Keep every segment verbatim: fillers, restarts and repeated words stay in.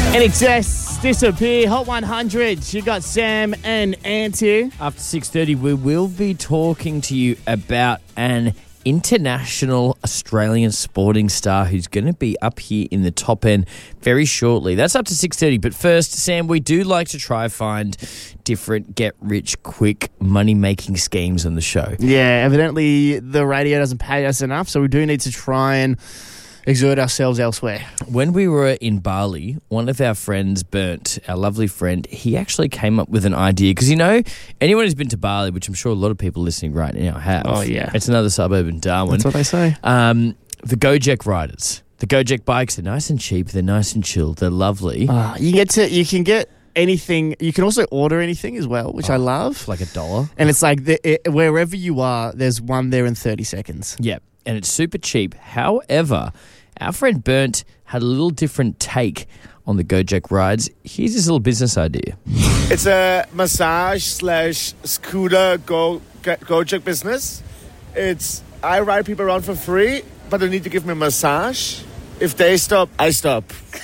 Any tests disappear. Hot one hundred. You got Sam and Ant here. After six thirty, we will be talking to you about an international Australian sporting star who's going to be up here in the top end very shortly. That's up to six thirty. But first, Sam, we do like to try find different get-rich-quick money-making schemes on the show. Yeah, evidently the radio doesn't pay us enough, so we do need to try and exert ourselves elsewhere. When we were in Bali, one of our friends, Burnt, our lovely friend, he actually came up with an idea. Because, you know, anyone who's been to Bali, which I'm sure a lot of people listening right now have. Oh, yeah. It's another suburb in Darwin. That's what they say. Um, the Gojek riders. The Gojek bikes, they're nice and cheap. They're nice and chilled. They're lovely. Uh, you get to, you can get anything. You can also order anything as well, which Oh, I love. Like a dollar. And it's like the, it, wherever you are, there's one there in thirty seconds. Yeah, and it's super cheap. However, our friend Burnt had a little different take on the Gojek rides. Here's his little business idea. It's a massage slash scooter go Gojek business. It's I ride people around for free, but they need to give me a massage. If they stop, I stop.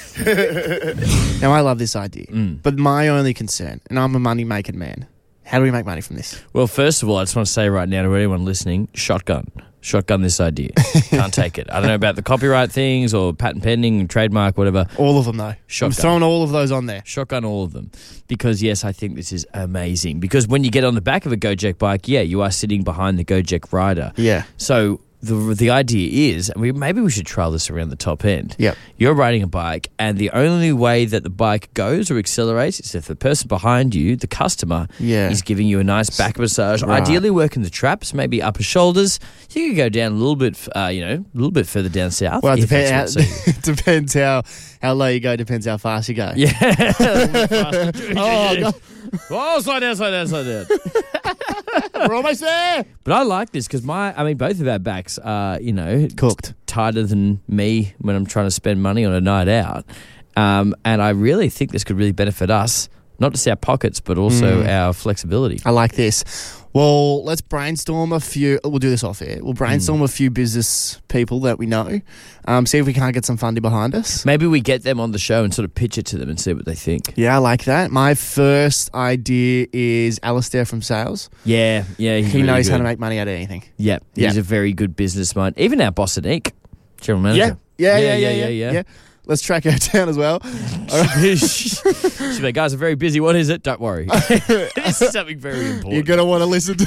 Now, I love this idea, Mm. but my only concern, and I'm a money-making man, how do we make money from this? Well, first of all, I just want to say right now to anyone listening, shotgun. Shotgun this idea. Can't take it. I don't know about the copyright things or patent pending, trademark, whatever. All of them, though. Shotgun. I'm throwing all of those on there. Shotgun all of them. Because, yes, I think this is amazing. Because when you get on the back of a Gojek bike, yeah, you are sitting behind the Gojek rider. Yeah. So the the idea is, and we, maybe we should trial this around the top end. Yep. You're riding a bike, and the only way that the bike goes or accelerates is if the person behind you, the customer, Yeah. is giving you a nice back massage. Right. Ideally, working the traps, maybe upper shoulders. You could go down a little bit, uh, you know, a little bit further down south. Well, it if depends that's how, what suits you. depends how, how low you go, depends how fast you go. Yeah. Oh, God. Oh, slow down, slow down, slow down. We're almost there. But I like this because my, I mean, both of our backs are, you know, Cooked. tighter than me when I'm trying to spend money on a night out. Um, and I really think this could really benefit us, not just our pockets, but also Mm. our flexibility. I like this. Well, let's brainstorm a few. We'll do this off air. We'll brainstorm a few business people that we know. Um, see if we can't get some funding behind us. Maybe we get them on the show and sort of pitch it to them and see what they think. Yeah, I like that. My first idea is Alistair from sales. Yeah, yeah. He's He really knows how good. to make money out of anything. Yeah, Yeah. he's a very good business mind. Even our boss at Ink, general manager. Yeah, yeah, yeah, yeah, yeah. yeah. Let's track her down as well. She's like, guys, I'm very busy. What is it? Don't worry. This is something very important. You're going to want to listen to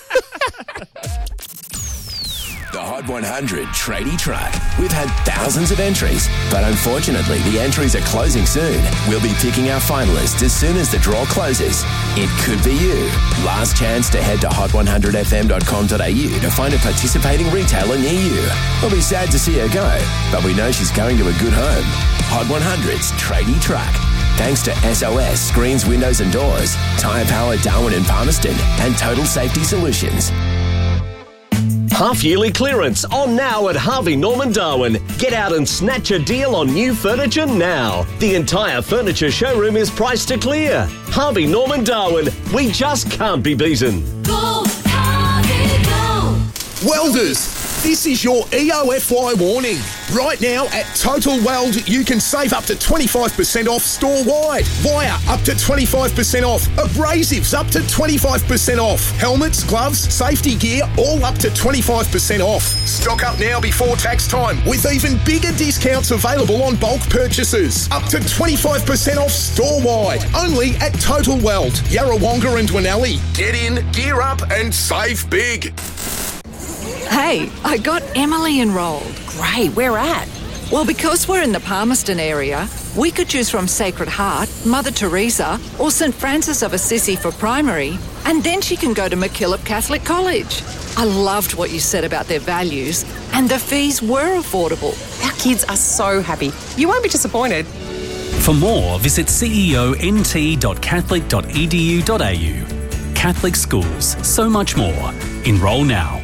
The Hot one hundred Tradie Track. We've had thousands of entries, but unfortunately the entries are closing soon. We'll be picking our finalists as soon as the draw closes. It could be you. Last chance to head to hot one hundred f m dot com dot a u to find a participating retailer near you. We'll be sad to see her go, but we know she's going to a good home. Hot one hundred's Tradie Track. Thanks to S O S Screens, Windows and Doors, Tyre Power Darwin and Palmerston, and Total Safety Solutions. Half-yearly clearance on now at Harvey Norman Darwin. Get out and snatch a deal on new furniture now. The entire furniture showroom is priced to clear. Harvey Norman Darwin. We just can't be beaten. Go, Harvey, go! Welders, this is your E O F Y warning. Right now at Total Weld, you can save up to twenty-five percent off store-wide. Wire up to twenty-five percent off. Abrasives up to twenty-five percent off. Helmets, gloves, safety gear, all up to twenty-five percent off. Stock up now before tax time with even bigger discounts available on bulk purchases. Up to twenty-five percent off store-wide. Only at Total Weld, Yarrawonga and Winnelli. Get in, gear up and save big. Hey, I got Emily enrolled. Great, where at? Well, because we're in the Palmerston area, we could choose from Sacred Heart, Mother Teresa, or St Francis of Assisi for primary, and then she can go to MacKillop Catholic College. I loved what you said about their values, and the fees were affordable. Our kids are so happy. You won't be disappointed. For more, visit c e o n t dot catholic dot e d u dot a u. Catholic schools, so much more. Enrol now.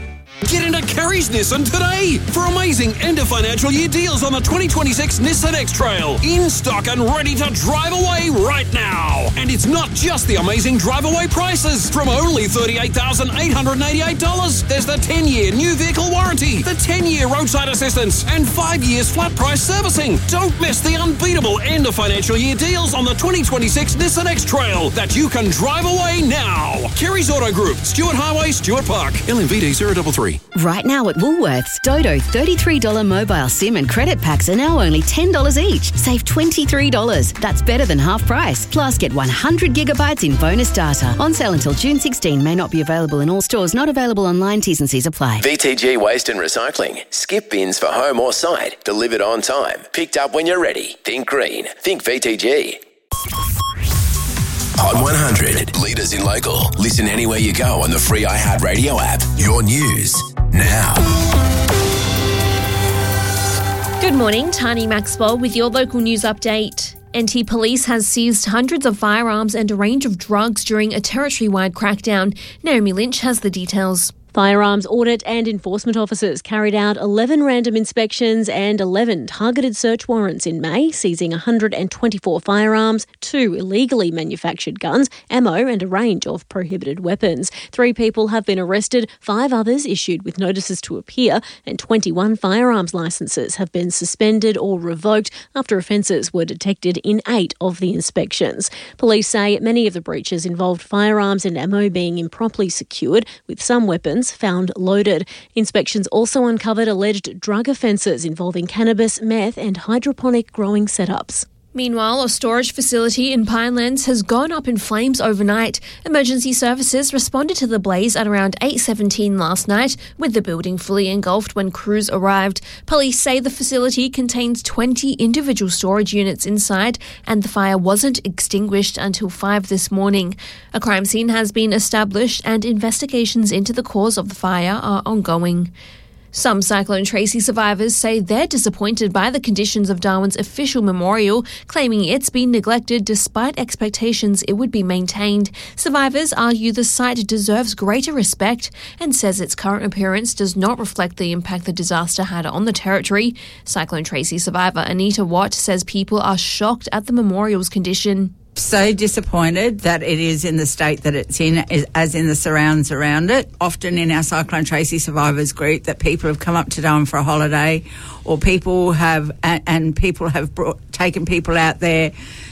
Get into Kerry's Nissan today for amazing end of financial year deals on the twenty twenty-six Nissan X-Trail. In stock and ready to drive away right now. And it's not just the amazing drive away prices. From only thirty-eight thousand eight hundred eighty-eight dollars, there's the ten-year new vehicle warranty, the ten-year roadside assistance, and five years flat price servicing. Don't miss the unbeatable end of financial year deals on the twenty twenty-six Nissan X-Trail that you can drive away now. Kerry's Auto Group, Stewart Highway, Stewart Park, L M V D zero three three. Right now at Woolworths, Dodo thirty-three dollars mobile SIM and credit packs are now only ten dollars each. Save twenty-three dollars. That's better than half price. Plus, get one hundred gigabytes in bonus data. On sale until June sixteenth. May not be available in all stores. Not available online. T's and C's apply. V T G Waste and Recycling. Skip bins for home or site. Delivered on time. Picked up when you're ready. Think green. Think V T G. Hot one hundred. Leaders in local. Listen anywhere you go on the free iHeartRadio app. Your news now. Good morning, Tani Maxwell with your local news update. N T Police has seized hundreds of firearms and a range of drugs during a territory-wide crackdown. Naomi Lynch has the details. Firearms audit and enforcement officers carried out eleven random inspections and eleven targeted search warrants in May, seizing one hundred twenty-four firearms, two illegally manufactured guns, ammo and a range of prohibited weapons. Three people have been arrested, five others issued with notices to appear, and twenty-one firearms licences have been suspended or revoked after offences were detected in eight of the inspections. Police say many of the breaches involved firearms and ammo being improperly secured, with some weapons found loaded. Inspections also uncovered alleged drug offences involving cannabis, meth and hydroponic growing setups. Meanwhile, a storage facility in Pinelands has gone up in flames overnight. Emergency services responded to the blaze at around eight seventeen last night, with the building fully engulfed when crews arrived. Police say the facility contains twenty individual storage units inside, and the fire wasn't extinguished until five this morning. A crime scene has been established, and investigations into the cause of the fire are ongoing. Some Cyclone Tracy survivors say they're disappointed by the conditions of Darwin's official memorial, claiming it's been neglected despite expectations it would be maintained. Survivors argue the site deserves greater respect and says its current appearance does not reflect the impact the disaster had on the territory. Cyclone Tracy survivor Anita Watt says people are shocked at the memorial's condition. So disappointed that it is in the state that it's in, as in the surrounds around it. Often in our Cyclone Tracy survivors group, that people have come up to Darwin for a holiday, or people have, and people have brought, taken people out there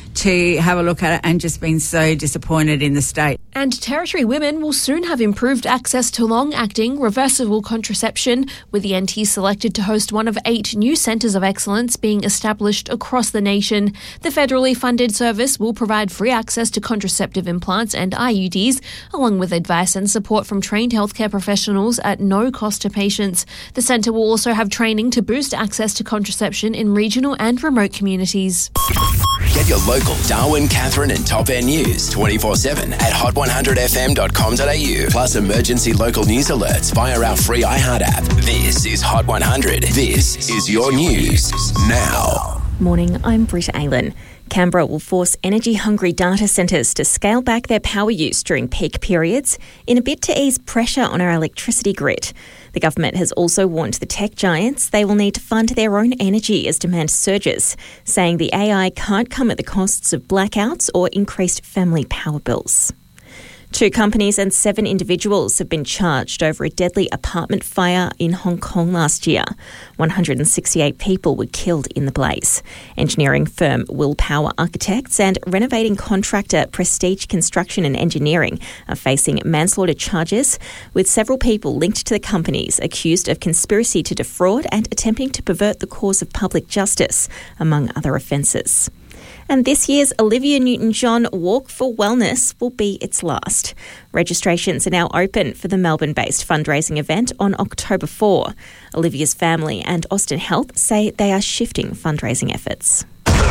to have a look at it and just been so disappointed in the state. And Territory women will soon have improved access to long-acting, reversible contraception, with the N T selected to host one of eight new centres of excellence being established across the nation. The federally funded service will provide free access to contraceptive implants and I U Ds, along with advice and support from trained healthcare professionals at no cost to patients. The centre will also have training to boost access to contraception in regional and remote communities. Get your local Darwin, Catherine and Top End news twenty-four seven at hot one hundred f m dot com dot a u. Plus emergency local news alerts via our free iHeart app. This is Hot one hundred. This is your news now. Morning, I'm Britta Aylan. Canberra will force energy-hungry data centres to scale back their power use during peak periods in a bid to ease pressure on our electricity grid. The government has also warned the tech giants they will need to fund their own energy as demand surges, saying the A I can't come at the costs of blackouts or increased family power bills. Two companies and seven individuals have been charged over a deadly apartment fire in Hong Kong last year. one hundred sixty-eight people were killed in the blaze. Engineering firm Willpower Architects and renovating contractor Prestige Construction and Engineering are facing manslaughter charges, with several people linked to the companies accused of conspiracy to defraud and attempting to pervert the cause of public justice, among other offences. And this year's Olivia Newton-John Walk for Wellness will be its last. Registrations are now open for the Melbourne-based fundraising event on October fourth. Olivia's family and Austin Health say they are shifting fundraising efforts.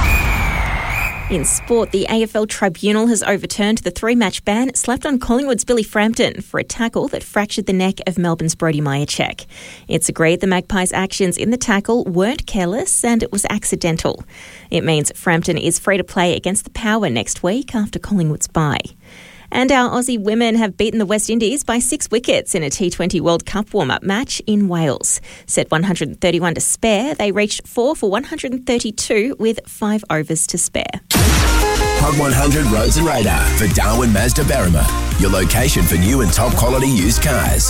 In sport, the A F L Tribunal has overturned the three-match ban slapped on Collingwood's Billy Frampton for a tackle that fractured the neck of Melbourne's Brodie Mihocek. It's agreed the Magpies' actions in the tackle weren't careless and it was accidental. It means Frampton is free to play against the Power next week after Collingwood's bye. And our Aussie women have beaten the West Indies by six wickets in a T twenty World Cup warm-up match in Wales. Set one hundred thirty-one to spare, they reached four for one hundred thirty-two with five overs to spare. Hot one hundred Roads and Radar for Darwin Mazda Berrima, your location for new and top quality used cars.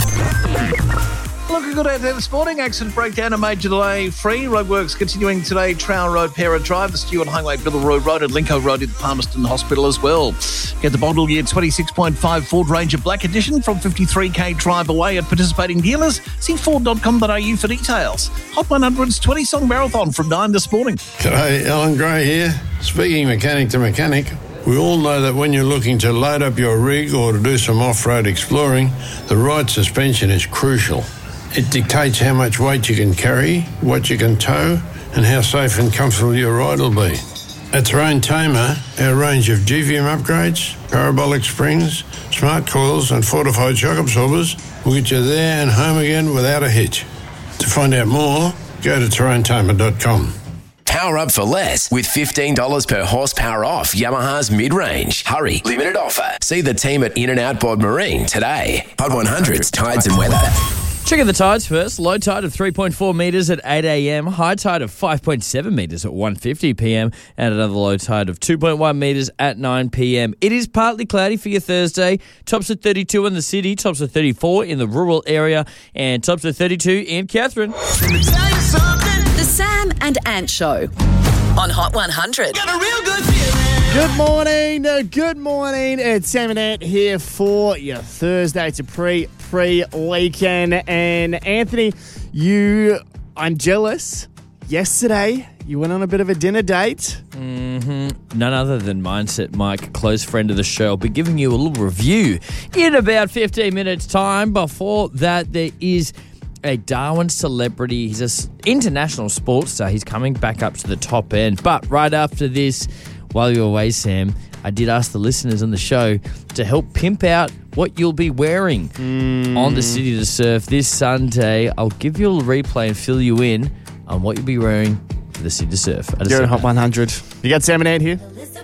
Looking good out there this morning. Accident breakdown, a major delay free. Roadworks continuing today. Trowell Road, Para Drive, the Stewart Highway, Billeroo Road, and Lincoln Road in Palmerston Hospital as well. Get the model year twenty-six point five Ford Ranger Black Edition from fifty-three k drive away at participating dealers. See ford dot com dot a u for details. Hot one hundred's twenty song marathon from nine this morning. G'day, Alan Gray here. Speaking mechanic to mechanic, we all know that when you're looking to load up your rig or to do some off-road exploring, the right suspension is crucial. It dictates how much weight you can carry, what you can tow, and how safe and comfortable your ride will be. At Terrain Tamer, our range of G V M upgrades, parabolic springs, smart coils and fortified shock absorbers will get you there and home again without a hitch. To find out more, go to terrain tamer dot com. Power up for less with fifteen dollars per horsepower off Yamaha's mid-range. Hurry, limited offer. See the team at In and Out Bod Marine today. Hot one hundred's Tides and Weather. Checking the tides first. Low tide of three point four metres at eight a m. High tide of five point seven metres at one fifty p m. And another low tide of two point one metres at nine p m. It is partly cloudy for your Thursday. Tops at thirty-two in the city. Tops at thirty-four in the rural area. And tops at thirty-two in Catherine. The Sam and Ant Show on Hot one hundred. Got a real good feeling. Good morning, uh, good morning. It's Sam and Ant here for your Thursday. It's a pre pre weekend, and Anthony, you, I'm jealous. Yesterday, you went on a bit of a dinner date. Mm-hmm. None other than Mindset Mike, close friend of the show. I'll be giving you a little review in about fifteen minutes' time. Before that, there is a Darwin celebrity. He's an international sports star. He's coming back up to the top end. But right after this, while you're away, Sam, I did ask the listeners on the show to help pimp out what you'll be wearing mm. on the City to Surf this Sunday. I'll give you a replay and fill you in on what you'll be wearing for the City to Surf. You're at Hot one hundred. You got Sam and Ant here?